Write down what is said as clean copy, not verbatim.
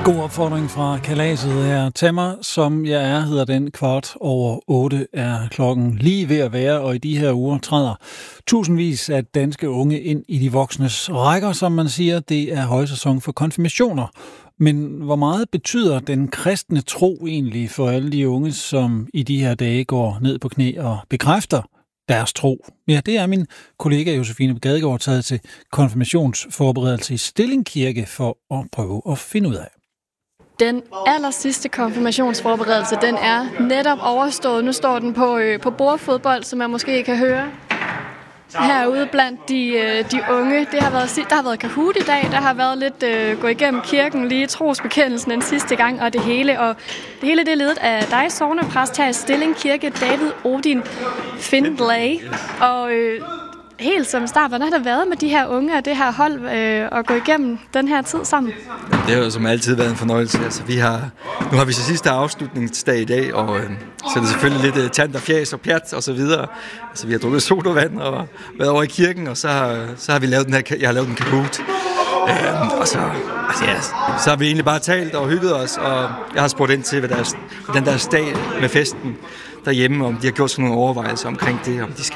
God opfordring fra kalaset her. Tag mig, som jeg er, hedder den. 7:15 er klokken lige ved at være, og i de her uger træder tusindvis af danske unge ind i de voksnes rækker, som man siger. Det er højsæson for konfirmationer. Men hvor meget betyder den kristne tro egentlig for alle de unge, som i de her dage går ned på knæ og bekræfter deres tro? Ja, det er min kollega Josefine Gadegaard taget til konfirmationsforberedelse i Stilling Kirke for at prøve at finde ud af. Den allersidste konfirmationsforberedelse, den er netop overstået. Nu står den på bordfodbold, som man måske kan høre herude blandt de unge. Der har været Kahoot i dag, der har været lidt gå igennem kirken, lige trosbekendelsen den sidste gang, og det hele det er ledet af dig, sognepræst her i Stilling Kirke, David Odin Findlay. Og helt som start, hvordan har det været med de her unge og det her hold at gå igennem den her tid sammen? Det har jo som altid været en fornøjelse. Altså, nu har vi så sidste afslutningsdag i dag, og så er det selvfølgelig lidt tant og fjæs og pjat og så videre. Altså, vi har drukket sodavand og været over i kirken, og så har vi lavet jeg har lavet en Kahoot. Og så har vi egentlig bare talt og hygget os, og jeg har spurgt ind til, hvordan deres dag med festen derhjemme, om de har gjort sådan nogle overvejelser omkring det, om de skal